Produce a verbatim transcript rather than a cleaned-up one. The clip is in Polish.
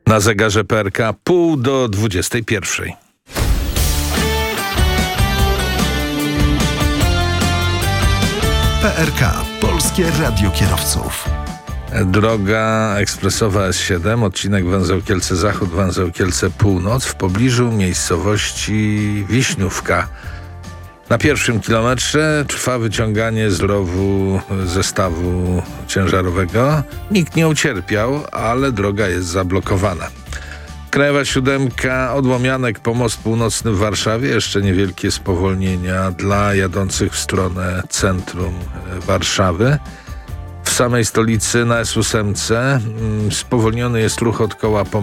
Na zegarze P R K pół do dwudziestej pierwszej. P R K. Polskie Radio Kierowców. Droga ekspresowa S siedem, odcinek Węzeł Kielce Zachód, Węzeł Kielce Północ w pobliżu miejscowości Wiśniówka. Na pierwszym kilometrze trwa wyciąganie z rowu zestawu ciężarowego. Nikt nie ucierpiał, ale droga jest zablokowana. Krajowa siódemka od Łomianek po Most Północny w Warszawie. Jeszcze niewielkie spowolnienia dla jadących w stronę centrum Warszawy. W samej stolicy na S ósem spowolniony jest ruch od koła